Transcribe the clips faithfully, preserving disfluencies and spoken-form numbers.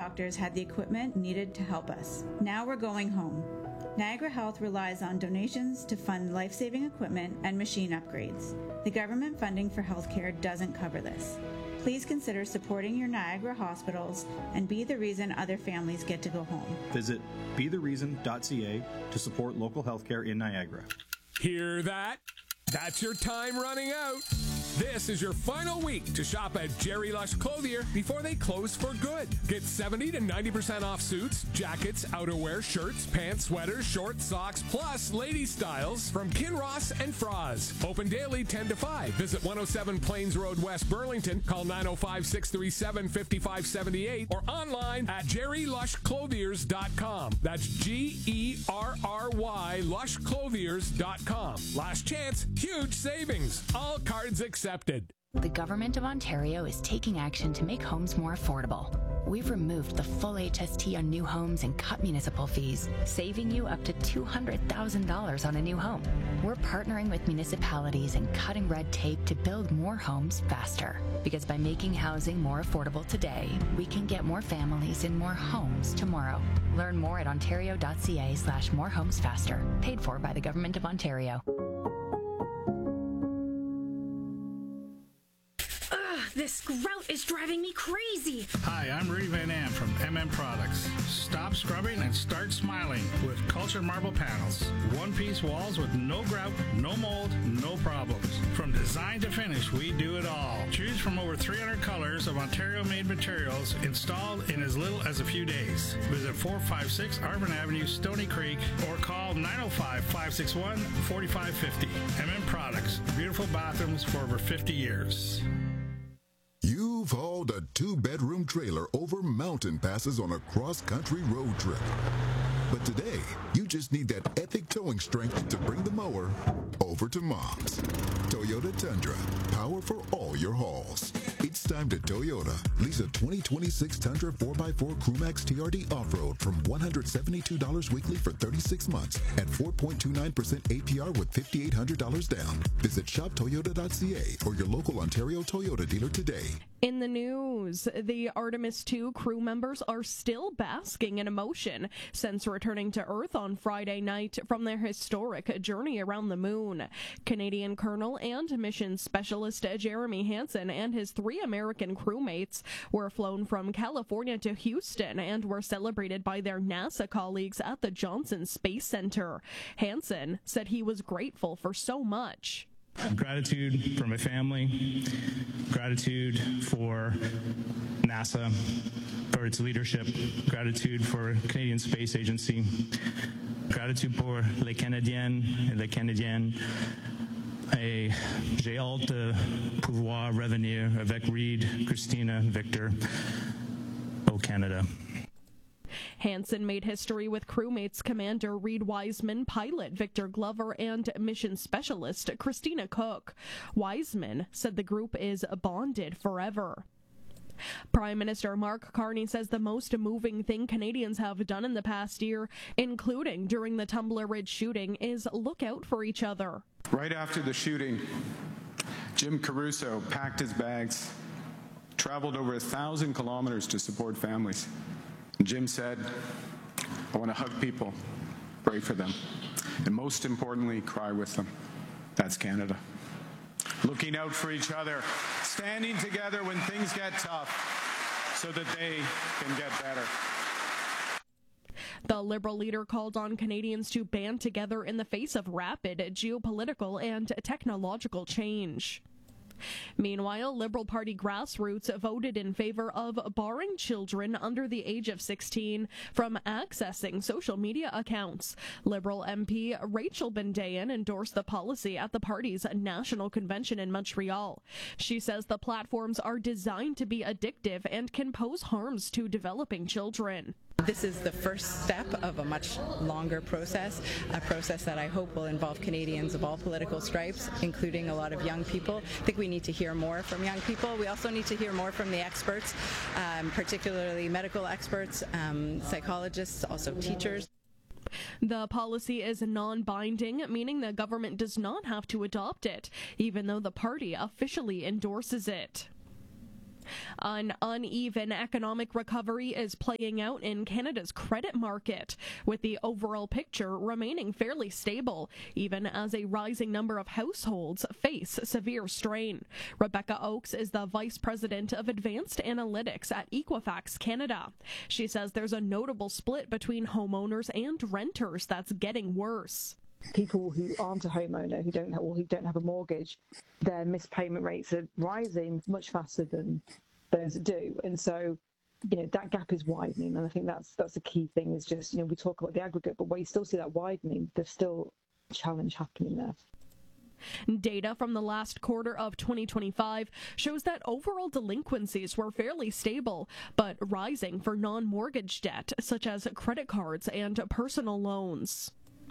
doctors had the equipment needed to help us. Now we're going home. Niagara Health relies on donations to fund life-saving equipment and machine upgrades. The government funding for healthcare doesn't cover this. Please consider supporting your Niagara hospitals and be the reason other families get to go home. Visit be the reason dot c a to support local healthcare in Niagara. Hear that? That's your time running out. This is your final week to shop at Jerry Lush Clothier before they close for good. Get seventy to ninety percent off suits, jackets, outerwear, shirts, pants, sweaters, shorts, socks, plus lady styles from Kinross and Froz. Open daily ten to five. Visit one oh seven Plains Road, West Burlington. Call nine oh five, six three seven, five five seven eight or online at jerry lush clothiers dot com. That's G E R R Y lush clothiers dot com. Last chance, huge savings. All cards accepted. The Government of Ontario is taking action to make homes more affordable. We've removed the full H S T on new homes and cut municipal fees, saving you up to two hundred thousand dollars on a new home. We're partnering with municipalities and cutting red tape to build more homes faster. Because by making housing more affordable today, we can get more families in more homes tomorrow. Learn more at ontario dot c a slash more homes faster. Paid for by the Government of Ontario. This grout is driving me crazy. Hi, I'm Rudy Van Am from M M Products. Stop scrubbing and start smiling with Culture Marble Panels. One-piece walls with no grout, no mold, no problems. From design to finish, we do it all. Choose from over three hundred colors of Ontario-made materials installed in as little as a few days. Visit four five six Arvin Avenue, Stony Creek, or call nine oh five, five six one, four five five oh. M M Products. Beautiful bathrooms for over fifty years. You've hauled a two-bedroom trailer over mountain passes on a cross-country road trip. But today, you just need that epic towing strength to bring the mower over to Mom's. Toyota Tundra, power for all your hauls. It's time to Toyota. Lease a twenty twenty-six Tundra four by four Crewmax T R D Off-Road from one hundred seventy-two dollars weekly for thirty-six months at four point two nine percent A P R with five thousand eight hundred dollars down. Visit shop toyota dot c a or your local Ontario Toyota dealer today. In the news, the Artemis two crew members are still basking in emotion since returning to Earth on Friday night from their historic journey around the moon. Canadian Colonel and Mission Specialist Jeremy Hansen and his three American crewmates were flown from California to Houston and were celebrated by their NASA colleagues at the Johnson Space Center. Hansen said he was grateful for so much. Gratitude for my family, gratitude for NASA, for its leadership, gratitude for Canadian Space Agency, gratitude pour les Canadiennes et les Canadiens. Et j'ai hâte de pouvoir revenir avec Reed, Christina, Victor au Canada. Hansen made history with crewmates Commander Reed Wiseman, pilot Victor Glover, and mission specialist Christina Cook. Wiseman said the group is bonded forever. Prime Minister Mark Carney says the most moving thing Canadians have done in the past year, including during the Tumbler Ridge shooting, is look out for each other. Right after the shooting, Jim Caruso packed his bags, traveled over a thousand kilometers to support families. Jim said, I want to hug people, pray for them, and most importantly, cry with them. That's Canada. Looking out for each other, standing together when things get tough so that they can get better. The Liberal leader called on Canadians to band together in the face of rapid geopolitical and technological change. Meanwhile, Liberal Party grassroots voted in favor of barring children under the age of sixteen from accessing social media accounts. Liberal M P Rachel Bendayan endorsed the policy at the party's national convention in Montreal. She says the platforms are designed to be addictive and can pose harms to developing children. This is the first step of a much longer process, a process that I hope will involve Canadians of all political stripes, including a lot of young people. I think we need to hear more from young people. We also need to hear more from the experts, um, particularly medical experts, um, psychologists, also teachers. The policy is non-binding, meaning the government does not have to adopt it, even though the party officially endorses it. An uneven economic recovery is playing out in Canada's credit market, with the overall picture remaining fairly stable, even as a rising number of households face severe strain. Rebecca Oakes is the Vice President of Advanced Analytics at Equifax Canada. She says there's a notable split between homeowners and renters that's getting worse. People who aren't a homeowner, who don't have, or who don't have a mortgage, their missed payment rates are rising much faster than those that do, and so you know that gap is widening. And I think that's that's a key thing. Is just you know we talk about the aggregate, but where you still see that widening, there's still a challenge happening there. Data from the last quarter of twenty twenty-five shows that overall delinquencies were fairly stable, but rising for non-mortgage debt, such as credit cards and personal loans.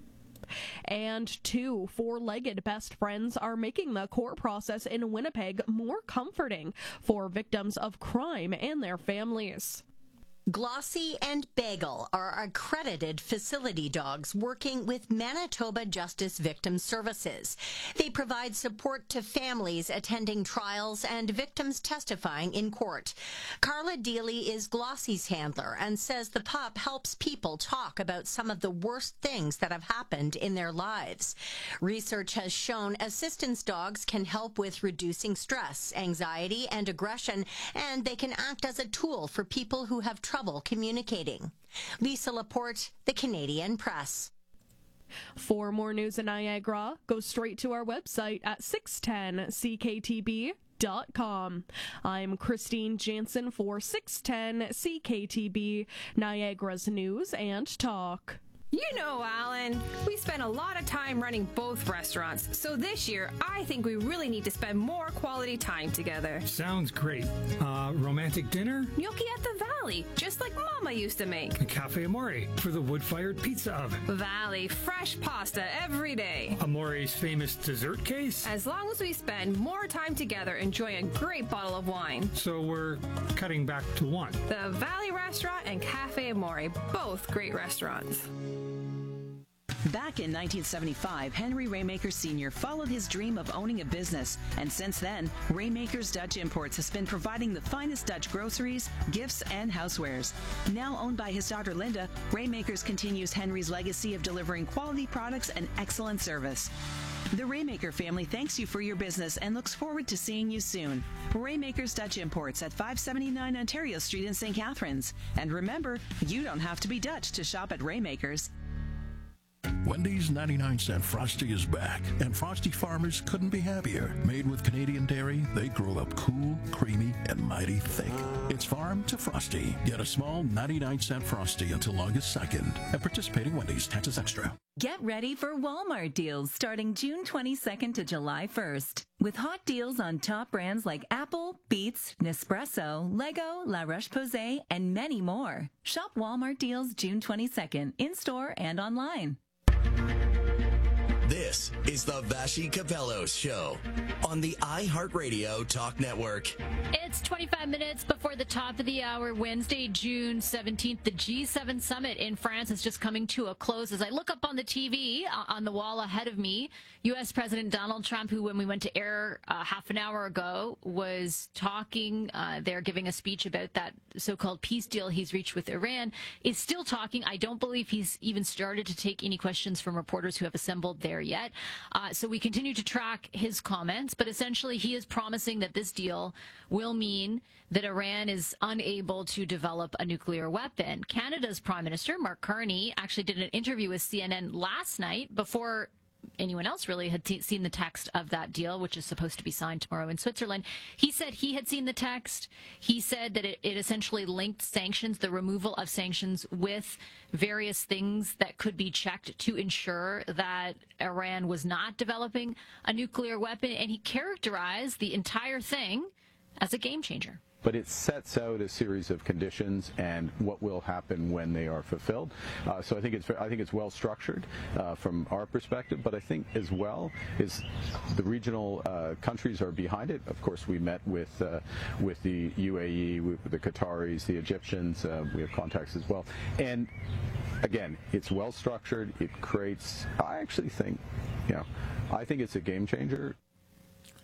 And two four-legged best friends are making the court process in Winnipeg more comforting for victims of crime and their families. Glossy and Bagel are accredited facility dogs working with Manitoba Justice Victim Services. They provide support to families attending trials and victims testifying in court. Carla Deely is Glossy's handler and says the pup helps people talk about some of the worst things that have happened in their lives. Research has shown assistance dogs can help with reducing stress, anxiety, and aggression, and they can act as a tool for people who have trouble trouble communicating. Lisa Laporte, The Canadian Press. For more news in Niagara, go straight to our website at six ten C K T B dot com. I'm Christine Jansen for six ten C K T B, Niagara's News and Talk. You know, Alan, we spend a lot of time running both restaurants, so this year I think we really need to spend more quality time together. Sounds great. Uh, romantic dinner? Gnocchi at the Valley, just like Mama used to make. A Cafe Amore for the wood-fired pizza oven. Valley, fresh pasta every day. Amore's famous dessert case? As long as we spend more time together enjoying a great bottle of wine. So we're cutting back to one. The Valley Restaurant and Cafe Amore, both great restaurants. Back in nineteen seventy-five, Henry Raymaker Senior followed his dream of owning a business, and since then, Raymaker's Dutch Imports has been providing the finest Dutch groceries, gifts, and housewares. Now owned by his daughter Linda, Raymakers continues Henry's legacy of delivering quality products and excellent service. The Raymaker family thanks you for your business and looks forward to seeing you soon. Raymaker's Dutch Imports at five seventy-nine Ontario Street in Saint Catharines. And remember, you don't have to be Dutch to shop at Raymaker's. Wendy's ninety-nine cent Frosty is back, and Frosty farmers couldn't be happier. Made with Canadian dairy, they grow up cool, creamy, and mighty thick. It's farm to Frosty. Get a small ninety-nine cent Frosty until August second at participating Wendy's. Taxes extra. Get ready for Walmart deals starting June twenty-second to July first. With hot deals on top brands like Apple, Beats, Nespresso, Lego, La Roche-Posay, and many more. Shop Walmart deals June twenty-second, in-store and online. This is the Vashi Capellos Show on the iHeartRadio Talk Network. It's twenty-five minutes before the top of the hour, Wednesday, June seventeenth. The G seven summit in France is just coming to a close. As I look up on the T V, uh, on the wall ahead of me, U S President Donald Trump, who when we went to air uh, half an hour ago, was talking uh, there, giving a speech about that so-called peace deal he's reached with Iran, is still talking. I don't believe he's even started to take any questions from reporters who have assembled there yet. Uh, so we continue to track his comments, but essentially he is promising that this deal will mean that Iran is unable to develop a nuclear weapon. Canada's Prime Minister, Mark Carney, actually did an interview with C N N last night before anyone else really had t- seen the text of that deal, which is supposed to be signed tomorrow in Switzerland. He said he had seen the text. He said that it, it essentially linked sanctions, the removal of sanctions, with various things that could be checked to ensure that Iran was not developing a nuclear weapon. And he characterized the entire thing as a game changer. But it sets out a series of conditions and what will happen when they are fulfilled. Uh, so I think it's I think it's well structured uh, from our perspective. But I think as well is the regional uh, countries are behind it. Of course, we met with uh, with the U A E, with the Qataris, the Egyptians. Uh, we have contacts as well. And again, it's well structured. It creates. I actually think, you know, I think it's a game changer.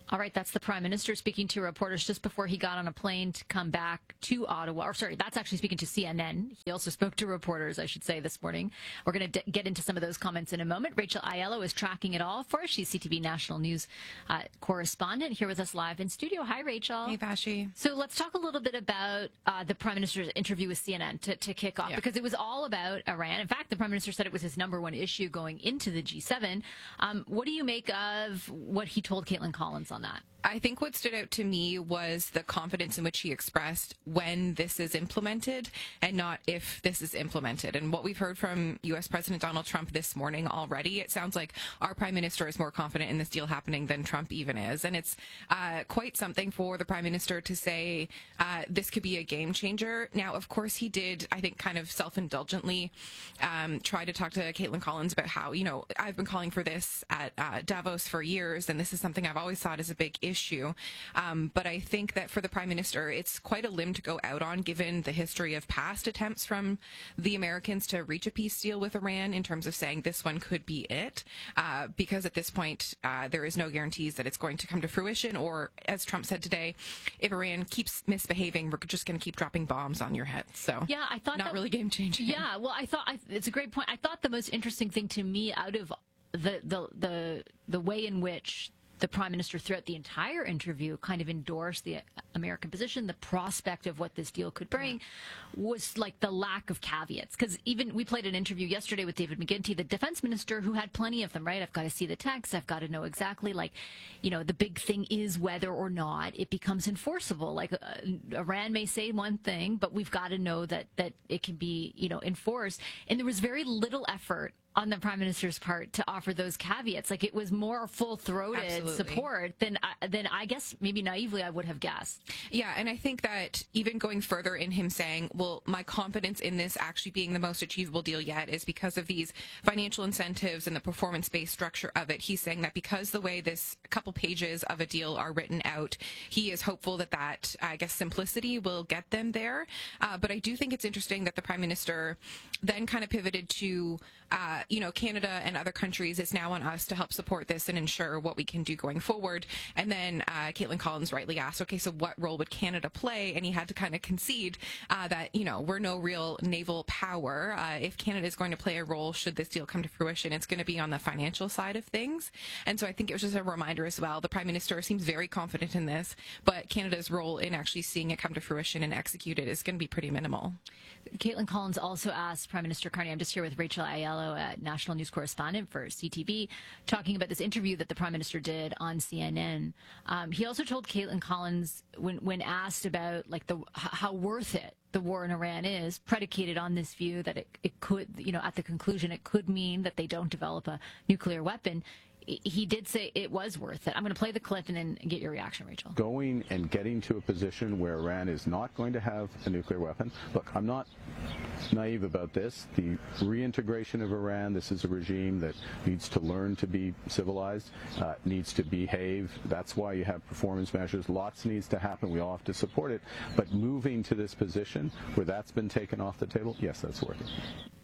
All right, that's the Prime Minister speaking to reporters just before he got on a plane to come back to Ottawa. Or sorry, that's actually speaking to C N N. He also spoke to reporters, I should say, this morning. We're going to d- get into some of those comments in a moment. Rachel Aiello is tracking it all for us. She's C T V National News uh, correspondent here with us live in studio. Hi, Rachel. Hey, Vashi. So let's talk a little bit about uh, the Prime Minister's interview with C N N to, to kick off, yeah. because it was all about Iran. In fact, the Prime Minister said it was his number one issue going into the G seven. Um, what do you make of what he told Caitlin Collins on that? I think what stood out to me was the confidence in which he expressed when this is implemented and not if this is implemented. And what we've heard from U S President Donald Trump this morning already, it sounds like our Prime Minister is more confident in this deal happening than Trump even is. And it's uh, quite something for the Prime Minister to say uh, this could be a game changer. Now, of course, he did, I think, kind of self-indulgently um, try to talk to Caitlin Collins about how, you know, I've been calling for this at uh, Davos for years, and this is something I've always thought is a big issue. issue. Um, but I think that for the Prime Minister, it's quite a limb to go out on, given the history of past attempts from the Americans to reach a peace deal with Iran in terms of saying this one could be it. Uh, because at this point, uh, there is no guarantees that it's going to come to fruition, or, as Trump said today, if Iran keeps misbehaving, we're just going to keep dropping bombs on your head. So yeah, I thought not that, really game changing. Yeah, well, I thought I, it's a great point. I thought the most interesting thing to me out of the the the the way in which the Prime Minister throughout the entire interview kind of endorsed the American position, the prospect of what this deal could bring, was like the lack of caveats. Because even we played an interview yesterday with David McGuinty, the defense minister, who had plenty of them, right? I've got to see the text. I've got to know exactly, like, you know, the big thing is whether or not it becomes enforceable. Like, uh, Iran may say one thing, but we've got to know that, that it can be, you know, enforced. And there was very little effort on the Prime Minister's part to offer those caveats. Like, it was more full-throated Absolutely. support than I, than I guess maybe naively I would have guessed. Yeah, and I think that even going further in him saying, well, my confidence in this actually being the most achievable deal yet is because of these financial incentives and the performance-based structure of it. He's saying that because the way this couple pages of a deal are written out, he is hopeful that that, I guess, simplicity will get them there. Uh, but I do think it's interesting that the Prime Minister then kind of pivoted to Uh, you know, Canada and other countries, it's now on us to help support this and ensure what we can do going forward. And then uh, Caitlin Collins rightly asked, okay, so what role would Canada play? And he had to kind of concede uh, that, you know, we're no real naval power. Uh, if Canada is going to play a role, should this deal come to fruition, it's going to be on the financial side of things. And so I think it was just a reminder as well. The Prime Minister seems very confident in this, but Canada's role in actually seeing it come to fruition and execute it is going to be pretty minimal. Caitlin Collins also asked Prime Minister Carney, I'm just here with Rachel Aiello, a national news correspondent for C T V, talking about this interview that the Prime Minister did on C N N. Um, he also told Caitlin Collins, when, when asked about like the how worth it the war in Iran is, predicated on this view that it, it could, you know, at the conclusion, it could mean that they don't develop a nuclear weapon. He did say it was worth it. I'm going to play the clip and then get your reaction, Rachel. Going and getting to a position where Iran is not going to have a nuclear weapon. Look, I'm not naive about this. The reintegration of Iran, this is a regime that needs to learn to be civilized, uh, needs to behave. That's why you have performance measures. Lots needs to happen. We all have to support it. But moving to this position where that's been taken off the table, yes, that's worth it.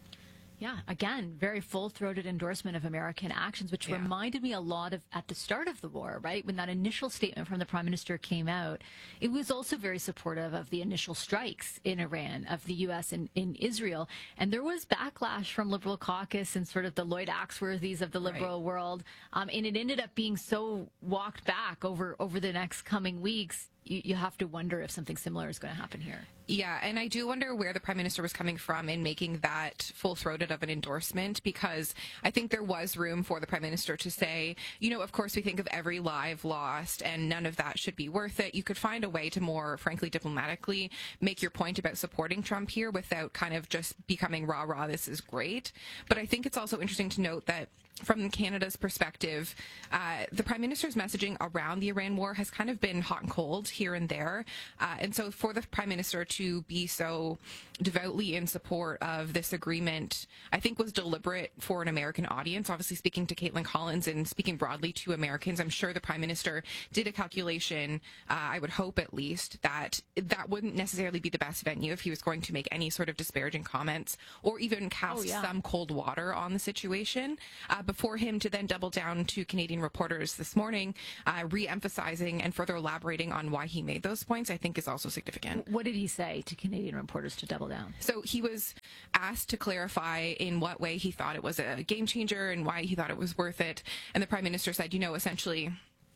Yeah, again, very full-throated endorsement of American actions, which yeah. reminded me a lot of at the start of the war, right? When that initial statement from the Prime Minister came out, it was also very supportive of the initial strikes in Iran, of the U S in, in Israel. And there was backlash from Liberal caucus and sort of the Lloyd Axworthys of the liberal right. world. Um, and it ended up being so walked back over, over the next coming weeks. You, you have to wonder if something similar is going to happen here. Yeah, and I do wonder where the Prime Minister was coming from in making that full-throated of an endorsement, because I think there was room for the Prime Minister to say, you know, of course we think of every life lost and none of that should be worth it. You could find a way to more, frankly, diplomatically make your point about supporting Trump here without kind of just becoming rah-rah, this is great. But I think it's also interesting to note that from Canada's perspective, uh, the Prime Minister's messaging around the Iran war has kind of been hot and cold here and there. Uh, and so for the Prime Minister to be so devoutly in support of this agreement, I think was deliberate for an American audience. Obviously, speaking to Caitlin Collins and speaking broadly to Americans, I'm sure the Prime Minister did a calculation, uh, I would hope at least, that that wouldn't necessarily be the best venue if he was going to make any sort of disparaging comments or even cast oh, yeah. some cold water on the situation. Uh, before him to then double down to Canadian reporters this morning, uh, re-emphasizing and further elaborating on why he made those points, I think is also significant. What did he say to Canadian reporters to double down? So he was asked to clarify in what way he thought it was a game changer and why he thought it was worth it. And the Prime Minister said, you know, essentially,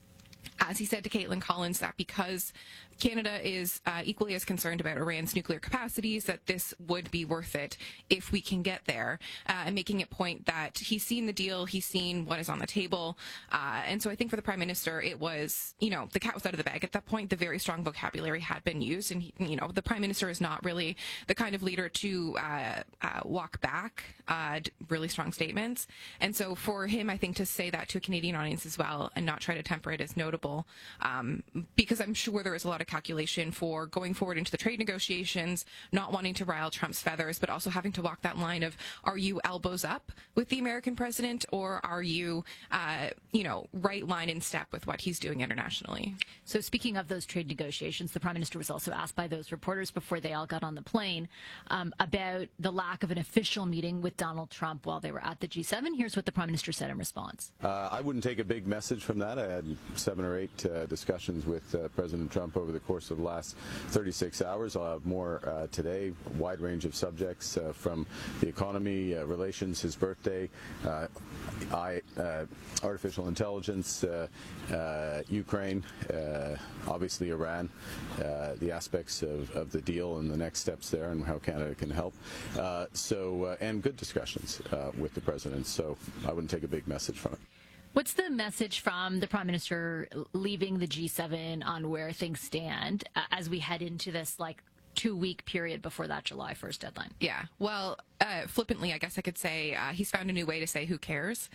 as he said to Caitlin Collins, that because Canada is uh, equally as concerned about Iran's nuclear capacities, that this would be worth it if we can get there, uh, and making it point that he's seen the deal, he's seen what is on the table. Uh, and so I think for the Prime Minister, it was, you know, the cat was out of the bag at that point. The very strong vocabulary had been used. And, he, you know, the Prime Minister is not really the kind of leader to uh, uh, walk back uh, really strong statements. And so for him, I think to say that to a Canadian audience as well and not try to temper it is notable, um, because I'm sure there is a lot of calculation for going forward into the trade negotiations, not wanting to rile Trump's feathers, but also having to walk that line of, are you elbows up with the American president, or are you, uh, you know, right line in step with what he's doing internationally? So speaking of those trade negotiations, the Prime Minister was also asked by those reporters before they all got on the plane um, about the lack of an official meeting with Donald Trump while they were at the G seven. Here's what the Prime Minister said in response. Uh, I wouldn't take a big message from that. I had seven or eight uh, discussions with uh, President Trump over the course of the last thirty-six hours. I'll have more uh, today, a wide range of subjects uh, from the economy, uh, relations, his birthday, uh, I, uh, artificial intelligence, uh, uh, Ukraine, uh, obviously Iran, uh, the aspects of, of the deal and the next steps there and how Canada can help. Uh, so, uh, and good discussions uh, with the President. So I wouldn't take a big message from it. What's the message from the Prime Minister leaving the G seven on where things stand uh, as we head into this, like, two-week period before that July first deadline? Yeah, well, uh, flippantly, I guess I could say uh, he's found a new way to say who cares.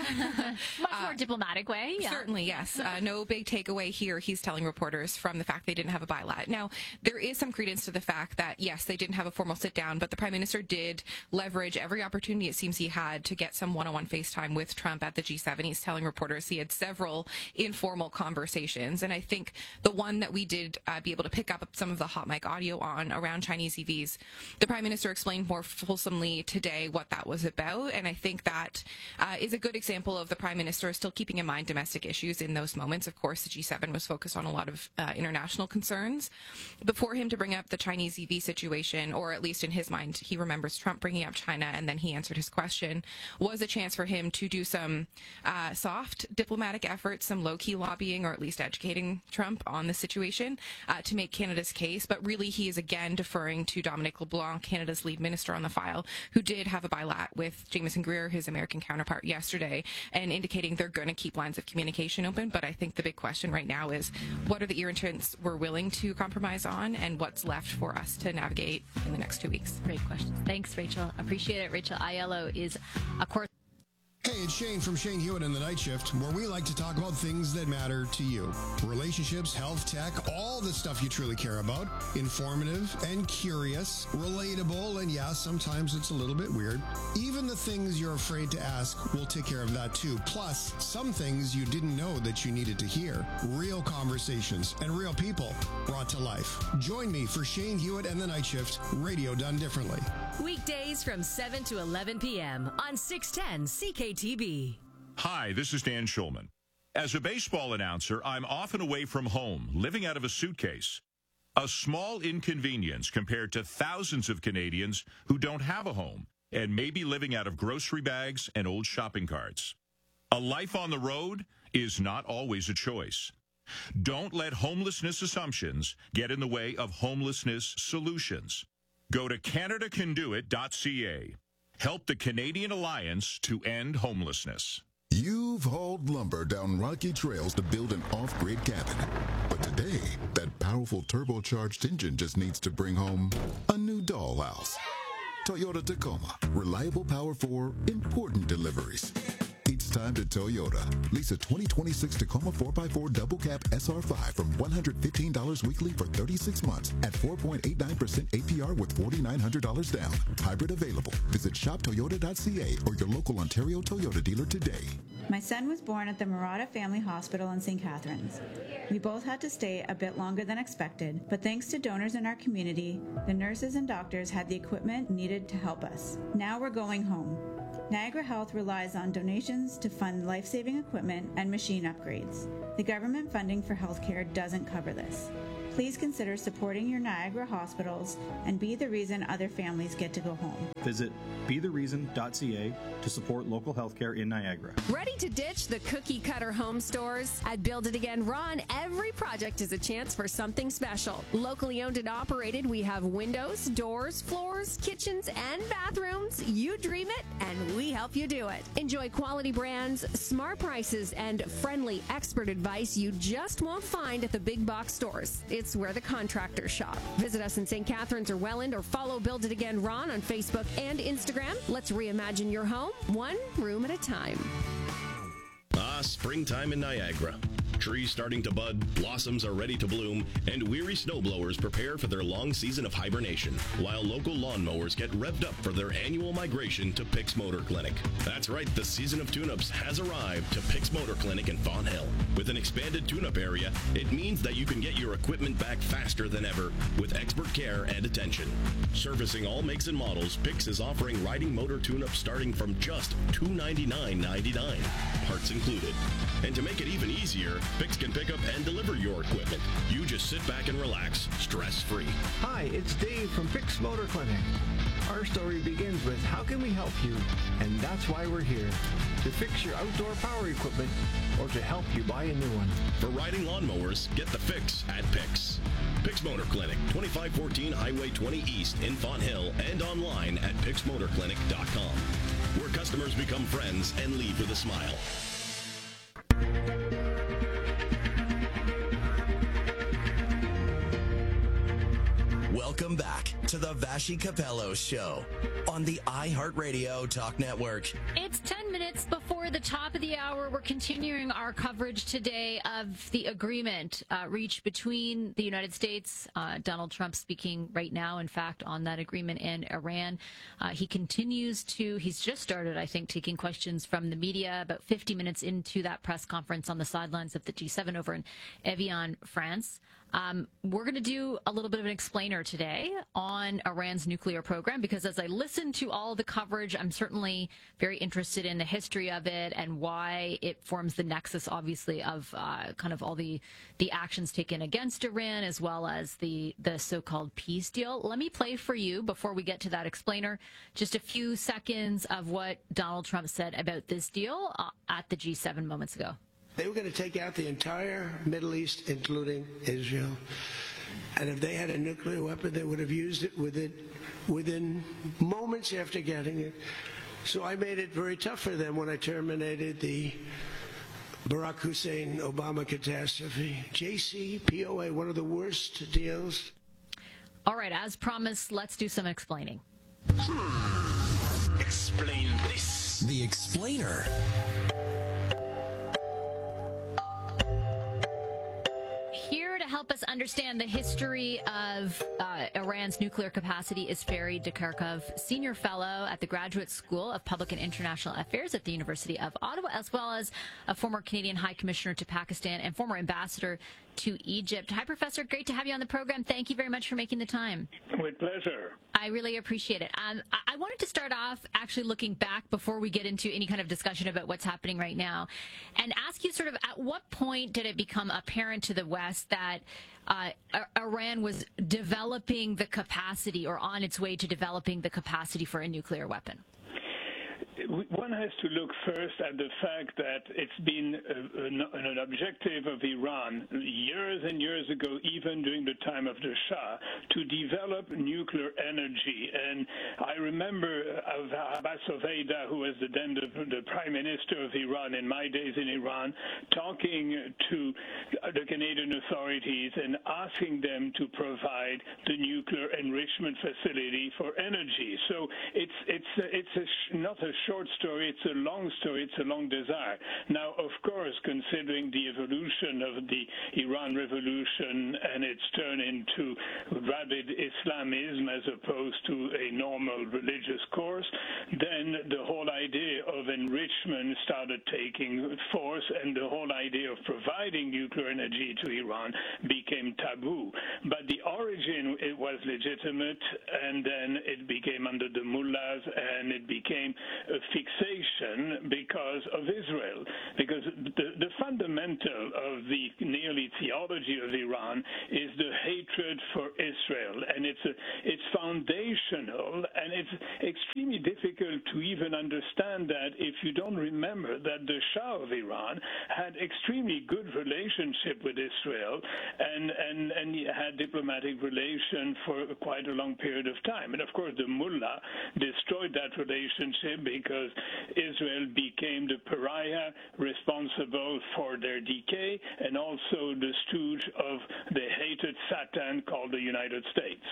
Much more uh, diplomatic way, yeah. Certainly, yes. Uh, no big takeaway here, he's telling reporters, from the fact they didn't have a bilat. Now, there is some credence to the fact that, yes, they didn't have a formal sit-down, but the Prime Minister did leverage every opportunity it seems he had to get some one-on-one FaceTime with Trump at the G seven. He's telling reporters he had several informal conversations, and I think the one that we did uh, be able to pick up some of the hot mic audio on around Chinese E Vs, the Prime Minister explained more fulsomely today what that was about, and I think that uh, is a good example of the Prime Minister still keeping in mind domestic issues in those moments. Of course, the G seven was focused on a lot of uh, international concerns. Before him to bring up the Chinese E V situation, or at least in his mind, he remembers Trump bringing up China, and then he answered his question, was a chance for him to do some uh, soft diplomatic efforts, some low-key lobbying, or at least educating Trump on the situation uh, to make Canada's case. But really, he is again deferring to Dominic LeBlanc, Canada's lead minister on the file, who did have a bilat with Jameson Greer, his American counterpart, yesterday, and indicating they're going to keep lines of communication open. But I think the big question right now is, what are the irritants we're willing to compromise on, and what's left for us to navigate in the next two weeks? Great questions. Thanks, Rachel. Appreciate it. Rachel Aiello is a course. Hey, it's Shane from Shane Hewitt and the Night Shift, where we like to talk about things that matter to you. Relationships, health, tech, all the stuff you truly care about. Informative and curious, relatable, and yeah, sometimes it's a little bit weird. Even the things you're afraid to ask, we'll take care of that too. Plus, some things you didn't know that you needed to hear. Real conversations and real people brought to life. Join me for Shane Hewitt and the Night Shift, radio done differently. Weekdays from seven to eleven p.m. on six ten C K T B. Hi, this is Dan Schulman. As a baseball announcer, I'm often away from home, living out of a suitcase. A small inconvenience compared to thousands of Canadians who don't have a home and may be living out of grocery bags and old shopping carts. A life on the road is not always a choice. Don't let homelessness assumptions get in the way of homelessness solutions. Go to Canada Can Do It dot C A. Help the Canadian Alliance to end homelessness. You've hauled lumber down rocky trails to build an off-grid cabin. But today, that powerful turbocharged engine just needs to bring home a new dollhouse. Toyota Tacoma. Reliable power for important deliveries. It's time to Toyota. Lease a twenty twenty-six Tacoma four by four Double Cab S R five from one hundred fifteen dollars weekly for thirty-six months at four point eight nine percent A P R with four thousand nine hundred dollars down. Hybrid available. Visit shop toyota dot C A or your local Ontario Toyota dealer today. My son was born at the Murata Family Hospital in Saint Catharines. We both had to stay a bit longer than expected, but thanks to donors in our community, the nurses and doctors had the equipment needed to help us. Now we're going home. Niagara Health relies on donations to fund life-saving equipment and machine upgrades. The government funding for healthcare doesn't cover this. Please consider supporting your Niagara hospitals and be the reason other families get to go home. Visit be the reason dot c a to support local healthcare in Niagara. Ready to ditch the cookie-cutter home stores? At Build It Again Ron, every project is a chance for something special. Locally owned and operated, we have windows, doors, floors, kitchens, and bathrooms. You dream it, and we help you do it. Enjoy quality brands, smart prices, and friendly expert advice you just won't find at the big box stores. It's where the contractors shop. Visit us in Saint Catharines or Welland, or follow Build It Again Ron on Facebook and Instagram. Let's reimagine your home, one room at a time. Ah, springtime in Niagara. Trees starting to bud, blossoms are ready to bloom, and weary snowblowers prepare for their long season of hibernation, while local lawnmowers get revved up for their annual migration to Pick's Motor Clinic. That's right, the season of tune-ups has arrived to Pick's Motor Clinic in Fonthill. With an expanded tune-up area, it means that you can get your equipment back faster than ever with expert care and attention. Servicing all makes and models, Pick's is offering riding motor tune-ups starting from just two hundred ninety-nine dollars and ninety-nine cents, parts included. And to make it even easier, Pick's can pick up and deliver your equipment. You just sit back and relax, stress-free. Hi, it's Dave from Pick's Motor Clinic. Our story begins with how can we help you? And that's why we're here. To fix your outdoor power equipment or to help you buy a new one. For riding lawnmowers, get the fix at Pick's. Pick's Motor Clinic, twenty-five fourteen Highway twenty East in Fonthill, and online at picks motor clinic dot com, where customers become friends and leave with a smile. Welcome back to the Vassy Capello Show on the iHeartRadio Talk Network. It's ten minutes before the top of the hour. We're continuing our coverage today of the agreement uh, reached between the United States, uh, Donald Trump speaking right now, in fact, on that agreement, and Iran. Uh, he continues to, he's just started, I think, taking questions from the media about fifty minutes into that press conference on the sidelines of the G seven over in Evian, France. Um, we're going to do a little bit of an explainer today on Iran's nuclear program, because as I listen to all the coverage, I'm certainly very interested in the history of it and why it forms the nexus, obviously, of uh, kind of all the, the actions taken against Iran, as well as the, the so-called peace deal. Let me play for you, before we get to that explainer, just a few seconds of what Donald Trump said about this deal uh, at the G seven moments ago. They were going to take out the entire Middle East, including Israel. And if they had a nuclear weapon, they would have used it within, within moments after getting it. So I made it very tough for them when I terminated the Barack Hussein Obama catastrophe. J C P O A, one of the worst deals. All right, as promised, let's do some explaining. Hmm. Explain this. The explainer. Here to help us understand the history of uh, Iran's nuclear capacity is Ferry Dekarkov, Senior Fellow at the Graduate School of Public and International Affairs at the University of Ottawa, as well as a former Canadian High Commissioner to Pakistan and former Ambassador to Egypt. Hi, Professor. Great to have you on the program. Thank you very much for making the time. With pleasure. I really appreciate it. Um, I wanted to start off actually looking back before we get into any kind of discussion about what's happening right now, and ask you sort of at what point did it become apparent to the West that uh, Iran was developing the capacity, or on its way to developing the capacity, for a nuclear weapon? One has to look first at the fact that it's been a, an, an objective of Iran years and years ago, even during the time of the Shah, to develop nuclear energy. And I remember of Abbas Oveida, who was the then the, the prime minister of Iran in my days in Iran, talking to the Canadian authorities and asking them to provide the nuclear enrichment facility for energy. So it's it's it's a sh- not a short story, it's a long story, it's a long desire. Now, of course, considering the evolution of the Iran Revolution and its turn into rabid Islamism as opposed to a normal religious course, then the whole idea of enrichment started taking force, and the whole idea of providing nuclear energy to Iran became taboo. But the origin, it was legitimate, and then it became under the mullahs, and it became a fixation because of Israel. Because the, the fundamental of the nearly theology of Iran is the hatred for Israel, and it's a, it's foundational, and it's extremely difficult to even understand that if you don't remember that the Shah of Iran had extremely good relationship with Israel, and and and he had diplomatic relation for quite a long period of time. And of course, the mullah destroyed that relationship because Israel became the pariah responsible for their decay, and also the stooge of the hated Satan called the United States.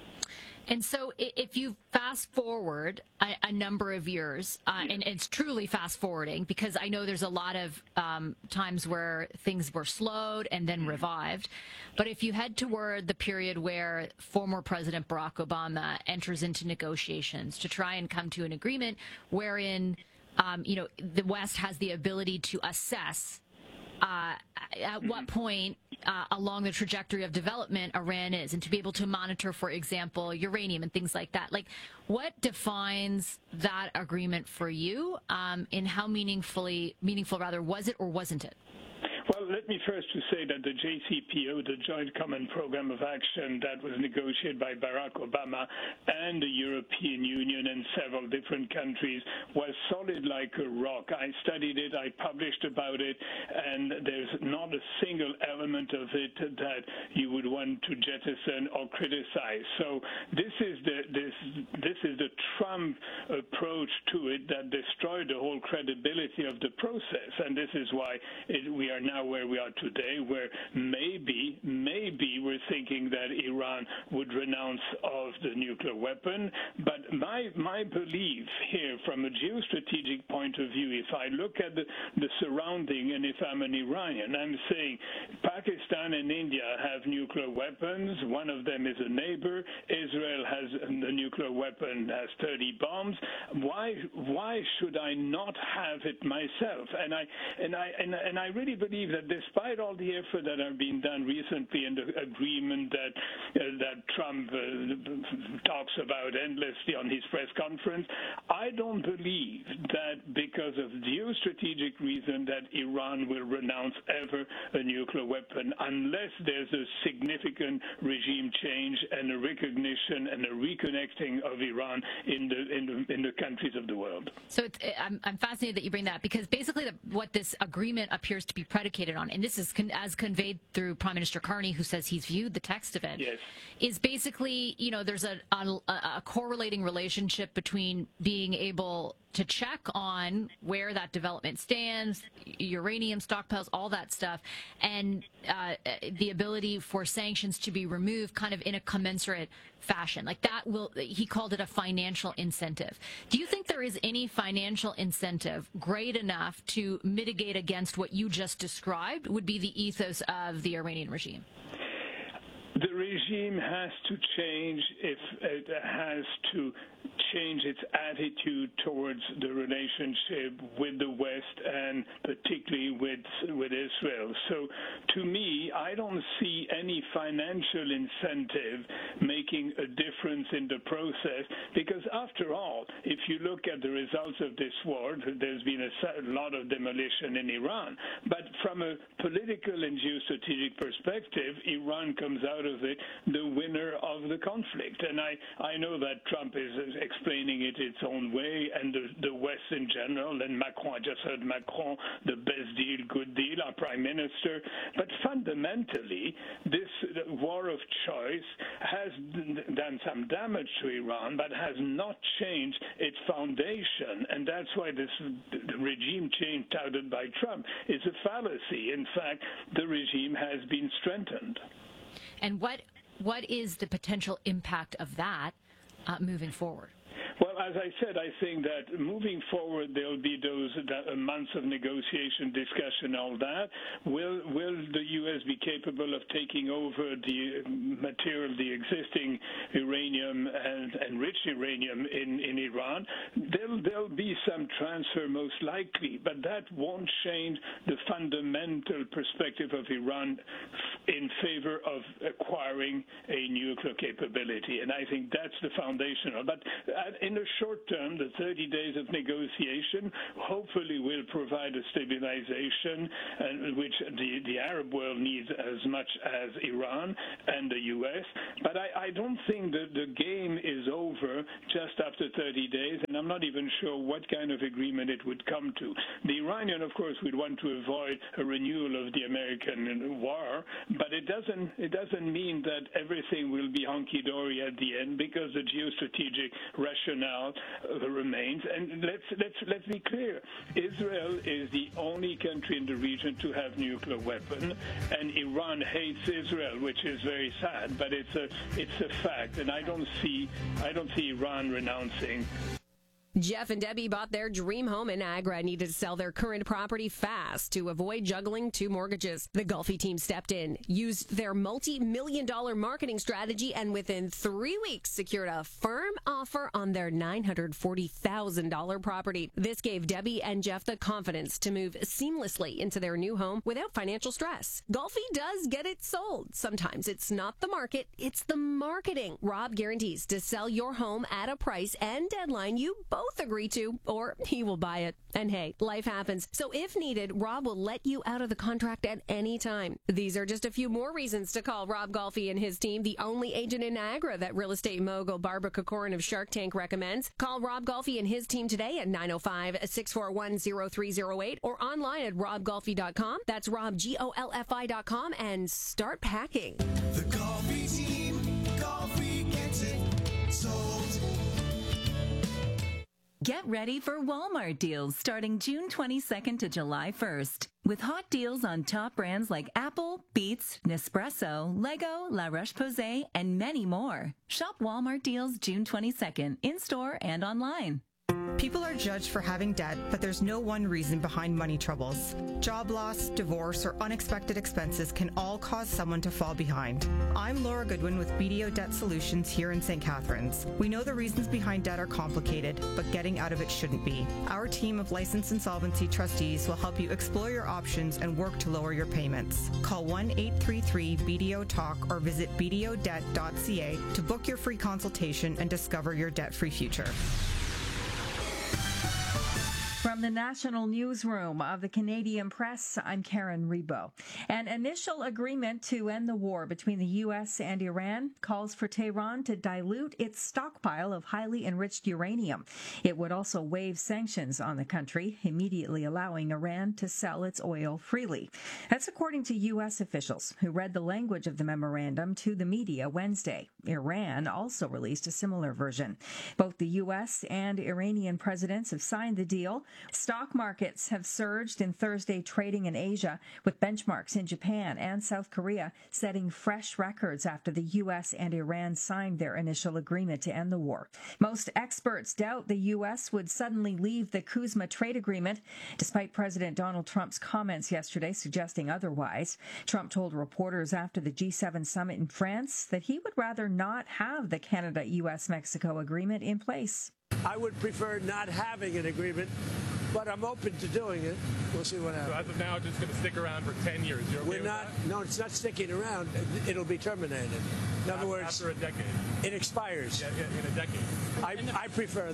And so if you fast forward a, a number of years, uh, and it's truly fast forwarding, because I know there's a lot of um, times where things were slowed and then revived. But if you head toward the period where former President Barack Obama enters into negotiations to try and come to an agreement wherein, um, you know, the West has the ability to assess Uh, at what point uh, along the trajectory of development Iran is, and to be able to monitor, for example, uranium and things like that. Like, what defines that agreement for you, um, and how meaningfully, meaningful rather, was it or wasn't it? Well, let me first to say that the J C P O, the Joint Common Program of Action that was negotiated by Barack Obama and the European Union and several different countries, was solid like a rock. I studied it, I published about it, and there's not a single element of it that you would want to jettison or criticize. So this is the this this is the Trump approach to it that destroyed the whole credibility of the process, and this is why it, we are now where we are today, where maybe, maybe we're thinking that Iran would renounce of the nuclear weapon. But my my belief here, from a geostrategic point of view, if I look at the, the surrounding, and if I'm an Iranian, I'm saying Pakistan and India have nuclear weapons. One of them is a neighbor. Israel has the nuclear weapon, has thirty bombs. Why why should I not have it myself? And I and I and, and I really believe that despite all the effort that have been done recently and the agreement that uh, that Trump uh, talks about endlessly on his press conference, I don't believe that because of geostrategic reason that Iran will renounce ever a nuclear weapon unless there's a significant regime change and a recognition and a reconnecting of Iran in the in the, in the countries of the world. So it's, I'm, I'm fascinated that you bring that, because basically the, what this agreement appears to be predicated on, and this is con- as conveyed through Prime Minister Carney, who says he's viewed the text of it, yes, is basically, you know, there's a, a, a correlating relationship between being able to check on where that development stands, uranium stockpiles, all that stuff, and uh, the ability for sanctions to be removed kind of in a commensurate fashion. Like that will, he called it a financial incentive. Do you think there is any financial incentive great enough to mitigate against what you just described would be the ethos of the Iranian regime? The regime has to change if it has to change its attitude towards the relationship with the West and particularly with with Israel. So to me, I don't see any financial incentive making a difference in the process, because after all, if you look at the results of this war, there's been a lot of demolition in Iran. But from a political and geostrategic perspective, Iran comes out of it the winner of the conflict. And I, I know that Trump is explaining it its own way, and the, the West in general, and Macron, I just heard Macron, the best deal, good deal, our prime minister. But fundamentally, this war of choice has done some damage to Iran, but has not changed its foundation. And that's why this regime change touted by Trump is a fallacy. In fact, the regime has been strengthened. And what what is the potential impact of that uh, moving forward? Well, as I said, I think that moving forward, there'll be those that, uh, months of negotiation, discussion, all that. Will will the U S be capable of taking over the material, the existing uranium and enriched uranium in, in Iran? there'll, there'll be some transfer most likely, but that won't change the fundamental perspective of Iran in favor of acquiring a nuclear capability. And I think that's the foundational. But in the short term, the thirty days of negotiation hopefully will provide a stabilization, and which the, the Arab world needs as much as Iran and the U S. But I, I don't think that the game is over just after thirty days, and I'm not even sure what kind of agreement it would come to. The Iranian, of course, would want to avoid a renewal of the American war, but it doesn't it doesn't mean that everything will be hunky-dory at the end, because the geostrategic rationale uh, remains. And let's let's let's be clear: Israel is the only country in the region to have nuclear weapon, and Iran hates Israel, which is very sad, but it's a it's a fact, and I don't see I don't see Iran renouncing. Jeff and Debbie bought their dream home in Niagara and needed to sell their current property fast to avoid juggling two mortgages. The Golfi team stepped in, used their multi-million dollar marketing strategy, and within three weeks secured a firm offer on their nine hundred forty thousand dollars property. This gave Debbie and Jeff the confidence to move seamlessly into their new home without financial stress. Golfi does get it sold. Sometimes it's not the market, it's the marketing. Rob guarantees to sell your home at a price and deadline you both agree to, or he will buy it. And hey, life happens. So if needed, Rob will let you out of the contract at any time. These are just a few more reasons to call Rob Golfi and his team, the only agent in Niagara that real estate mogul Barbara Kokorin of Shark Tank recommends. Call Rob Golfi and his team today at nine oh five, six four one, oh three oh eight or online at rob golfi dot com. That's Rob, G O L F I dot com, and start packing. The Golfi team, Golfi gets it sold. Get ready for Walmart deals starting June twenty-second to July first. With hot deals on top brands like Apple, Beats, Nespresso, Lego, La Roche-Posay, and many more. Shop Walmart deals June twenty-second in-store and online. People are judged for having debt, but there's no one reason behind money troubles. Job loss, divorce, or unexpected expenses can all cause someone to fall behind. I'm Laura Goodwin with B D O Debt Solutions here in Saint Catharines. We know the reasons behind debt are complicated, but getting out of it shouldn't be. Our team of licensed insolvency trustees will help you explore your options and work to lower your payments. Call one eight three three B D O talk or visit b d o debt dot c a to book your free consultation and discover your debt-free future. From the National Newsroom of the Canadian Press, I'm Karen Rebo. An initial agreement to end the war between the U S and Iran calls for Tehran to dilute its stockpile of highly enriched uranium. It would also waive sanctions on the country, immediately allowing Iran to sell its oil freely. That's according to U S officials who read the language of the memorandum to the media Wednesday. Iran also released a similar version. Both the U S and Iranian presidents have signed the deal. Stock markets have surged in Thursday trading in Asia, with benchmarks in Japan and South Korea setting fresh records after the U S and Iran signed their initial agreement to end the war. Most experts doubt the U S would suddenly leave the CUSMA trade agreement, despite President Donald Trump's comments yesterday suggesting otherwise. Trump told reporters after the G seven summit in France that he would rather not have the Canada-U S Mexico agreement in place. I would prefer not having an agreement, but I'm open to doing it. We'll see what happens. So as of now, it's just going to stick around for ten years. You're okay We're not. With that? No, it's not sticking around. It'll be terminated. In other after, words, after a decade. It expires. Yeah, yeah, in a decade. I, I prefer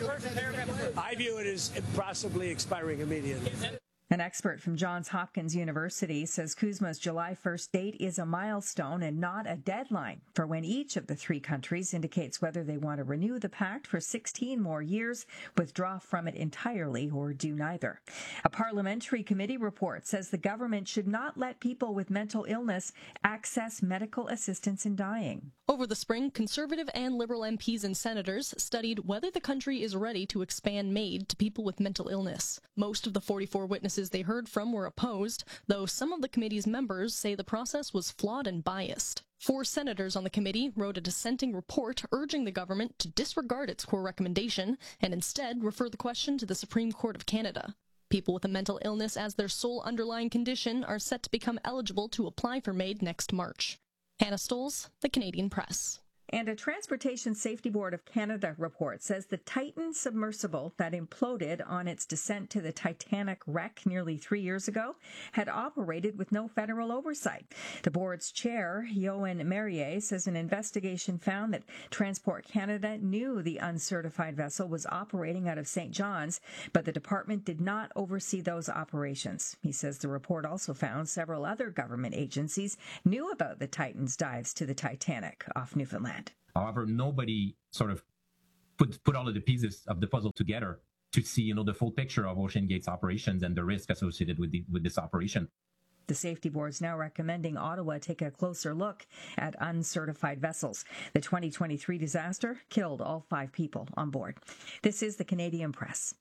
that. I view it as possibly expiring immediately. An expert from Johns Hopkins University says CUSMA's July first date is a milestone and not a deadline for when each of the three countries indicates whether they want to renew the pact for sixteen more years, withdraw from it entirely, or do neither. A parliamentary committee report says the government should not let people with mental illness access medical assistance in dying. Over the spring, Conservative and Liberal M Ps and senators studied whether the country is ready to expand MAID to people with mental illness. Most of the forty-four witnesses they heard from were opposed, though some of the committee's members say the process was flawed and biased. Four senators on the committee wrote a dissenting report urging the government to disregard its core recommendation and instead refer the question to the Supreme Court of Canada. People with a mental illness as their sole underlying condition are set to become eligible to apply for MAID next March. Hannah Stoles, The Canadian Press. And a Transportation Safety Board of Canada report says the Titan submersible that imploded on its descent to the Titanic wreck nearly three years ago had operated with no federal oversight. The board's chair, Yoann Merrier, says an investigation found that Transport Canada knew the uncertified vessel was operating out of Saint John's, but the department did not oversee those operations. He says the report also found several other government agencies knew about the Titan's dives to the Titanic off Newfoundland. However, nobody sort of put put all of the pieces of the puzzle together to see, you know, the full picture of OceanGate's operations and the risk associated with the, with this operation. The safety board is now recommending Ottawa take a closer look at uncertified vessels. The twenty twenty-three disaster killed all five people on board. This is the Canadian Press.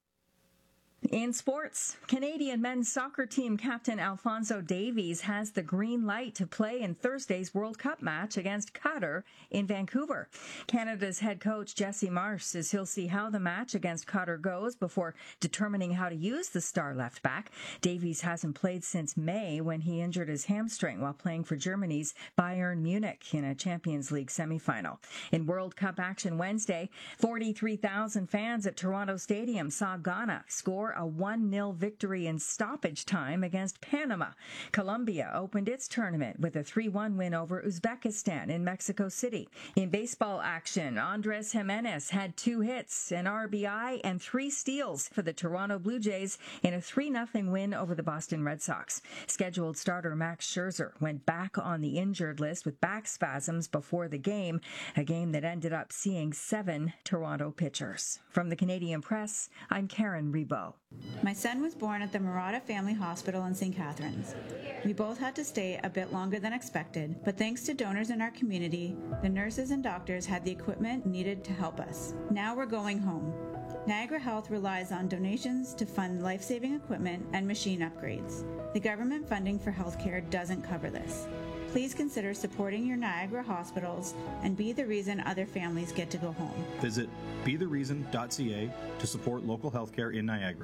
In sports, Canadian men's soccer team captain Alphonso Davies has the green light to play in Thursday's World Cup match against Qatar in Vancouver. Canada's head coach Jesse Marsh says he'll see how the match against Qatar goes before determining how to use the star left back. Davies hasn't played since May when he injured his hamstring while playing for Germany's Bayern Munich in a Champions League semifinal. In World Cup action Wednesday, forty-three thousand fans at Toronto Stadium saw Ghana score a one nil victory in stoppage time against Panama. Colombia opened its tournament with a three one win over Uzbekistan in Mexico City. In baseball action, Andres Jimenez had two hits, an R B I, and three steals for the Toronto Blue Jays in a three nothing win over the Boston Red Sox. Scheduled starter Max Scherzer went back on the injured list with back spasms before the game, a game that ended up seeing seven Toronto pitchers. From the Canadian Press, I'm Karen Rebo. My son was born at the Murata Family Hospital in Saint Catharines. We both had to stay a bit longer than expected, but thanks to donors in our community, the nurses and doctors had the equipment needed to help us. Now we're going home. Niagara Health relies on donations to fund life-saving equipment and machine upgrades. The government funding for healthcare doesn't cover this. Please consider supporting your Niagara hospitals and be the reason other families get to go home. Visit be the reason dot c a to support local healthcare in Niagara.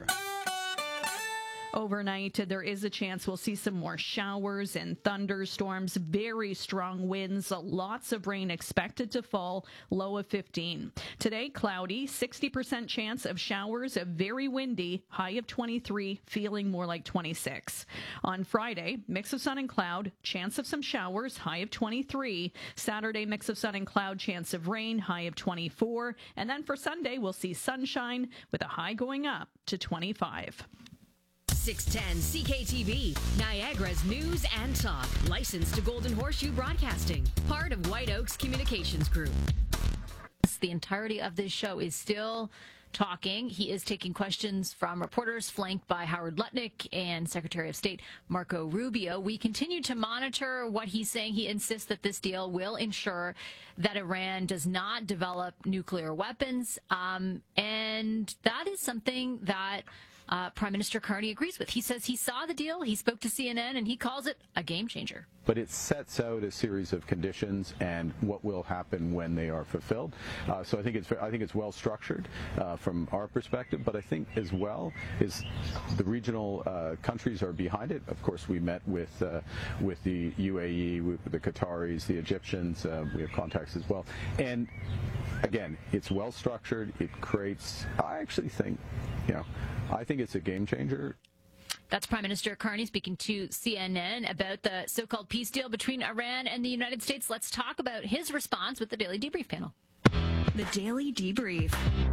Overnight, there is a chance we'll see some more showers and thunderstorms, very strong winds, lots of rain expected to fall, low of fifteen. Today, cloudy, sixty percent chance of showers, very windy, high of twenty-three, feeling more like twenty-six. On Friday, mix of sun and cloud, chance of some showers, high of twenty-three. Saturday, mix of sun and cloud, chance of rain, high of twenty-four. And then for Sunday, we'll see sunshine with a high going up to twenty-five. six ten C K T V, Niagara's news and talk. Licensed to Golden Horseshoe Broadcasting. Part of White Oaks Communications Group. The entirety of this show is still talking. He is taking questions from reporters flanked by Howard Lutnick and Secretary of State Marco Rubio. We continue to monitor what he's saying. He insists that this deal will ensure that Iran does not develop nuclear weapons. Um, and that is something that Uh, Prime Minister Carney agrees with. He says he saw the deal, he spoke to C N N, and he calls it a game changer. But it sets out a series of conditions and what will happen when they are fulfilled. Uh, so I think it's I think it's well structured uh, from our perspective. But I think as well is the regional uh, countries are behind it. Of course, we met with uh, with the U A E, with the Qataris, the Egyptians. Uh, we have contacts as well. And again, it's well structured. It creates. I actually think, you know, I think it's a game changer. That's Prime Minister Carney speaking to C N N about the so-called peace deal between Iran and the United States. Let's talk about his response with the Daily Debrief panel. The Daily Debrief.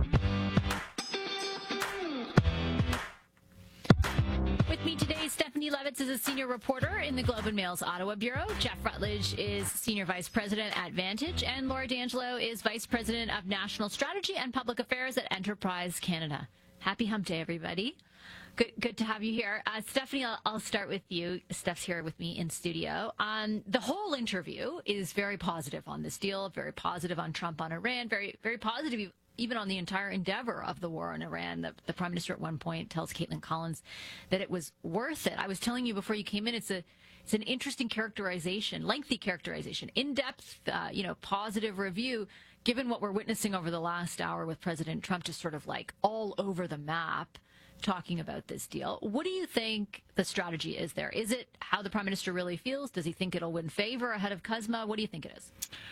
With me today, Stephanie Levitz is a senior reporter in the Globe and Mail's Ottawa Bureau. Jeff Rutledge is senior vice president at Vantage, and Laura D'Angelo is vice president of national strategy and public affairs at Enterprise Canada. Happy hump day, everybody. Good good to have you here. Uh, Stephanie, I'll, I'll start with you. Steph's here with me in studio. Um, the whole interview is very positive on this deal, very positive on Trump, on Iran, very, very positive even on the entire endeavor of the war in Iran. The, the Prime Minister at one point tells Caitlin Collins that it was worth it. I was telling you before you came in, it's a it's an interesting characterization, lengthy characterization, in-depth, uh, you know, positive review, given what we're witnessing over the last hour with President Trump just sort of like all over the map talking about this deal. What do you think the strategy is there? Is it how the Prime Minister really feels? Does he think it'll win favor ahead of Kuzma? What do you think it is?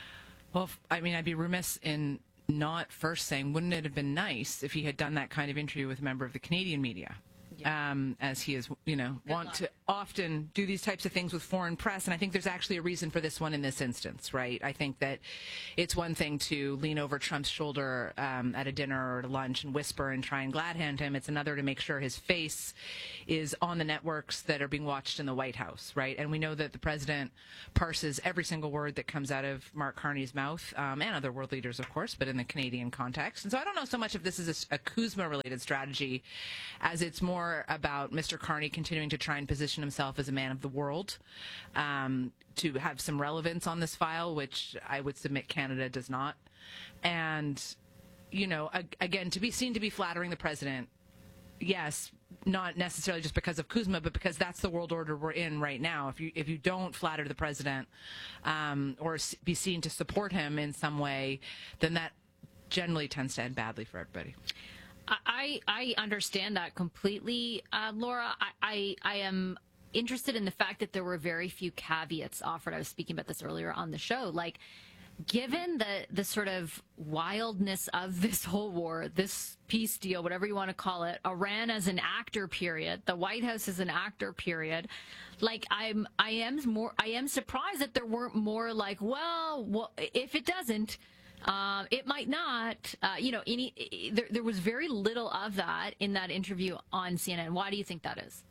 Well, I mean, I'd be remiss in not first saying, wouldn't it have been nice if he had done that kind of interview with a member of the Canadian media? Um, as he is, you know, Good want luck. to often do these types of things with foreign press. And I think there's actually a reason for this one in this instance, right? I think that it's one thing to lean over Trump's shoulder um, at a dinner or at a lunch and whisper and try and glad hand him. It's another to make sure his face is on the networks that are being watched in the White House, right? And we know that the president parses every single word that comes out of Mark Carney's mouth, um, and other world leaders, of course, but in the Canadian context. And so I don't know so much if this is a, a Kuzma-related strategy as it's more about Mister Carney continuing to try and position himself as a man of the world, um, to have some relevance on this file, which I would submit Canada does not. And, you know, again, to be seen to be flattering the president, yes, not necessarily just because of Kuzma, but because that's the world order we're in right now. If you if you don't flatter the president um, or be seen to support him in some way, then that generally tends to end badly for everybody. I, I understand that completely, uh, Laura. I, I, I am interested in the fact that there were very few caveats offered. I was speaking about this earlier on the show. Like, given the, the sort of wildness of this whole war, this peace deal, whatever you want to call it, Iran as an actor period, the White House as an actor period, like I'm, I am more, I am surprised that there weren't more like, well, well if it doesn't, Uh, it might not, uh, you know, any, there, there was very little of that in that interview on C N N. Why do you think that is?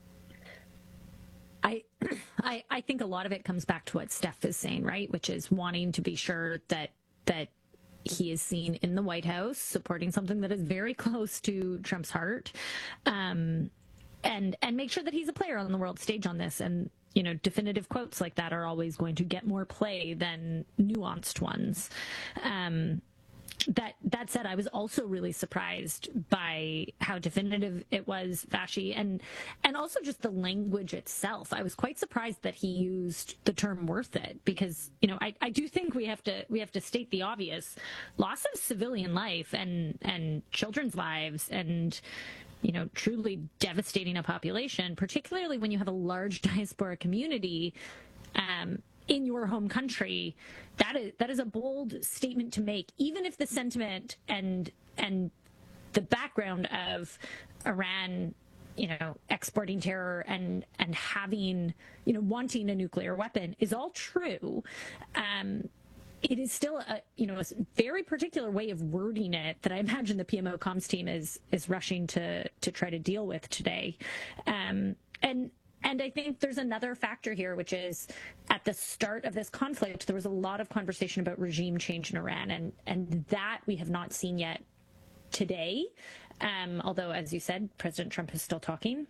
I, I, I think a lot of it comes back to what Steph is saying, right? Which is wanting to be sure that, that he is seen in the White House supporting something that is very close to Trump's heart, um, and, and make sure that he's a player on the world stage on this. And, you know, definitive quotes like that are always going to get more play than nuanced ones. Um, that that said, I was also really surprised by how definitive it was, Vashi, and and also just the language itself. I was quite surprised that he used the term "worth it" because, you know, I, I do think we have to we have to state the obvious: loss of civilian life and and children's lives and, you know, truly devastating a population, particularly when you have a large diaspora community um, in your home country. That is that is a bold statement to make, even if the sentiment and and the background of Iran, you know, exporting terror and and having, you know, wanting a nuclear weapon is all true. Um, It is still a, you know, a very particular way of wording it that I imagine the P M O comms team is is rushing to to try to deal with today. Um, and and I think there's another factor here, which is at the start of this conflict, there was a lot of conversation about regime change in Iran, and and that we have not seen yet today. Um, although, as you said, President Trump is still talking.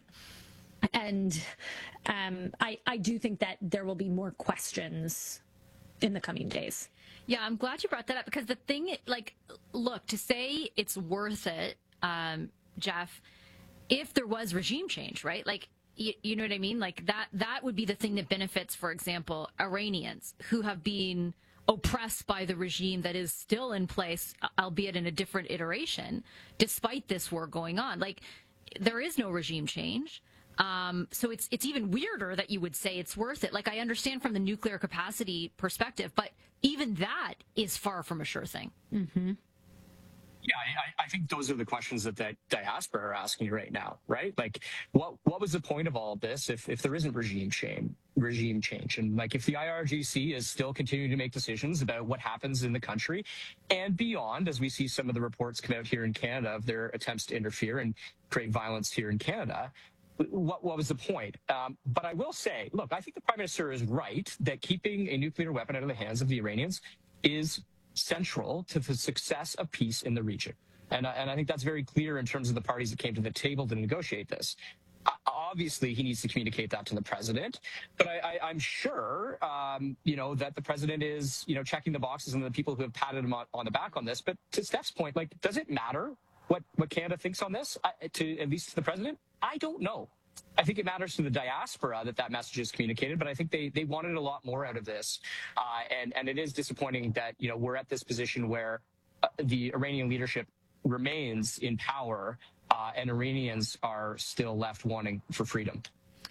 And um, I I do think that there will be more questions in the coming days. Yeah, I'm glad you brought that up, because the thing, like, look, to say it's worth it, um, Jeff, if there was regime change, right? Like, you, you know what I mean? Like, that that would be the thing that benefits, for example, Iranians who have been oppressed by the regime that is still in place, albeit in a different iteration, despite this war going on. Like, there is no regime change. Um, so it's it's even weirder that you would say it's worth it. Like, I understand from the nuclear capacity perspective, but even that is far from a sure thing. Mm-hmm. Yeah, I, I think those are the questions that the diaspora are asking right now, right? Like, what what was the point of all of this if, if there isn't regime change, regime change? And, like, if the I R G C is still continuing to make decisions about what happens in the country and beyond, as we see some of the reports come out here in Canada of their attempts to interfere and create violence here in Canada, What, what was the point? Um, but I will say, look, I think the Prime Minister is right that keeping a nuclear weapon out of the hands of the Iranians is central to the success of peace in the region. And, uh, and I think that's very clear in terms of the parties that came to the table to negotiate this. Uh, obviously, he needs to communicate that to the president. But I, I, I'm sure, um, you know, that the president is, you know, checking the boxes and the people who have patted him on, on the back on this. But to Steph's point, like, does it matter what, what Canada thinks on this, uh, to at least to the president? I don't know. I think it matters to the diaspora that that message is communicated, but I think they, they wanted a lot more out of this. Uh, and, and it is disappointing that, you know, we're at this position where uh, the Iranian leadership remains in power uh, and Iranians are still left wanting for freedom.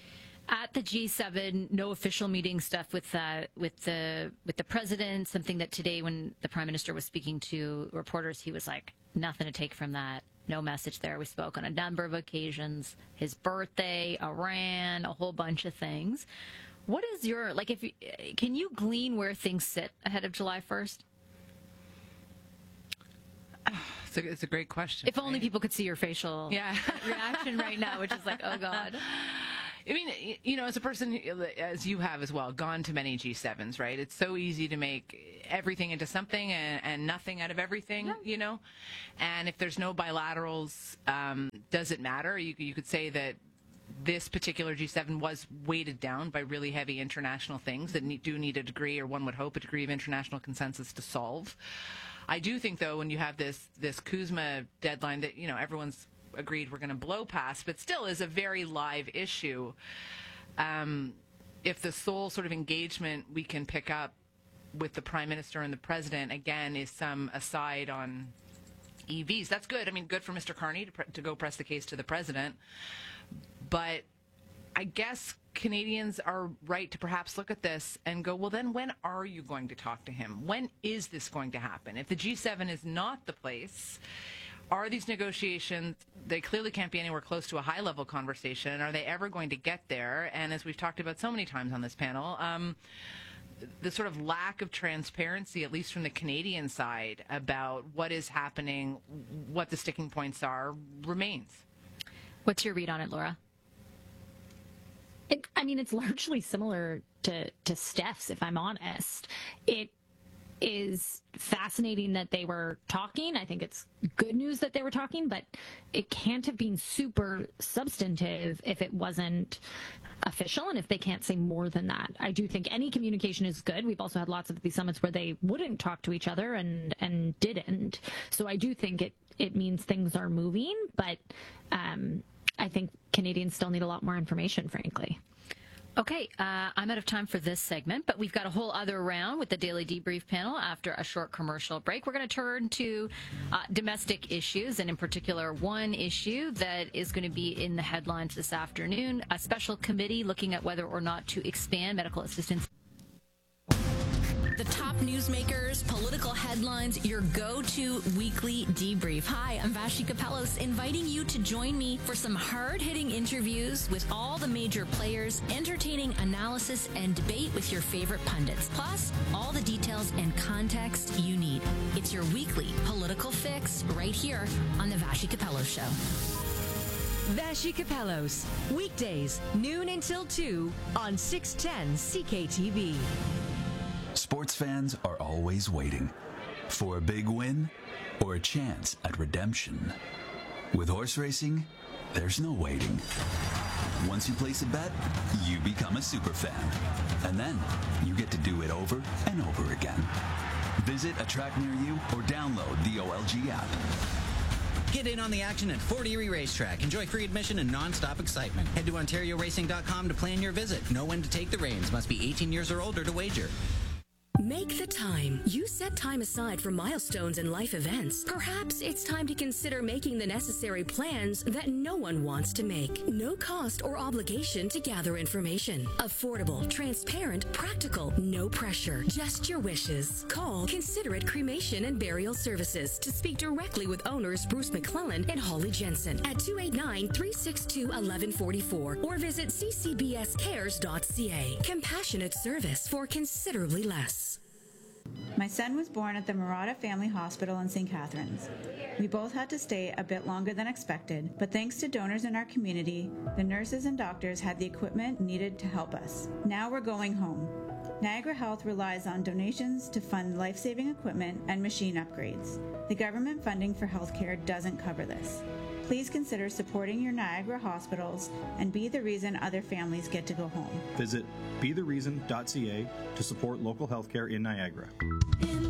At the G seven, no official meeting stuff with uh, with the with the president. Something that today, when the prime minister was speaking to reporters, he was like, "Nothing to take from that. No message there." We spoke on a number of occasions. His birthday, Iran, a whole bunch of things. What is your like? If you, can you glean where things sit ahead of July first? It's a, it's a great question. If only people could see your facial yeah. reaction right now, which is like, oh God. I mean, you know, as a person, as you have as well, gone to many G sevens, right? It's so easy to make everything into something and, and nothing out of everything, yeah. you know? And if there's no bilaterals, um, does it matter? You, you could say that this particular G seven was weighted down by really heavy international things that need, do need a degree, or one would hope a degree of international consensus to solve. I do think, though, when you have this this Kuzma deadline that, you know, everyone's agreed we're going to blow past, but still is a very live issue. Um, if the sole sort of engagement we can pick up with the Prime Minister and the President, again, is some aside on E Vs, that's good. I mean, good for Mister Carney to, pre- to go press the case to the President. But I guess Canadians are right to perhaps look at this and go, well, then when are you going to talk to him? When is this going to happen? If the G seven is not the place, are these negotiations, they clearly can't be anywhere close to a high-level conversation. Are they ever going to get there? And as we've talked about so many times on this panel, um, the sort of lack of transparency, at least from the Canadian side, about what is happening, what the sticking points are, remains. What's your read on it, Laura? It, I mean, it's largely similar to, to Steph's, if I'm honest. It is fascinating that they were talking. I think it's good news that they were talking, but it can't have been super substantive if it wasn't official and if they can't say more than that. I do think any communication is good. We've also had lots of these summits where they wouldn't talk to each other and, and didn't. So I do think it, it means things are moving, but um, I think Canadians still need a lot more information, frankly. Okay, uh, I'm out of time for this segment, but we've got a whole other round with the Daily Debrief panel after a short commercial break. We're going to turn to uh, domestic issues, and in particular, one issue that is going to be in the headlines this afternoon, a special committee looking at whether or not to expand medical assistance. The top newsmakers, political headlines, your go-to weekly debrief. Hi, I'm Vashi Kapelos, inviting you to join me for some hard-hitting interviews with all the major players, entertaining analysis and debate with your favorite pundits, plus all the details and context you need. It's your weekly political fix right here on the Vashi Kapelos Show. Vashi Kapelos, weekdays, noon until two on six ten C K T V. Sports fans are always waiting for a big win or a chance at redemption. With horse racing, there's no waiting. Once you place a bet, you become a super fan. And then you get to do it over and over again. Visit a track near you or download the O L G app. Get in on the action at Fort Erie Racetrack. Enjoy free admission and non-stop excitement. Head to Ontario Racing dot com to plan your visit. Know when to take the reins. Must be eighteen years or older to wager. Make the time. You set time aside for milestones and life events. Perhaps it's time to consider making the necessary plans that no one wants to make. No cost or obligation to gather information. Affordable, transparent, practical, no pressure. Just your wishes. Call Considerate Cremation and Burial Services to speak directly with owners Bruce McClellan and Holly Jensen at two eight nine, three six two, one one four four or visit c c b s cares dot c a. Compassionate service for considerably less. My son was born at the Murata Family Hospital in Saint Catharines. We both had to stay a bit longer than expected, but thanks to donors in our community, the nurses and doctors had the equipment needed to help us. Now we're going home. Niagara Health relies on donations to fund life-saving equipment and machine upgrades. The government funding for healthcare doesn't cover this. Please consider supporting your Niagara hospitals and be the reason other families get to go home. Visit be the reason dot c a to support local healthcare in Niagara.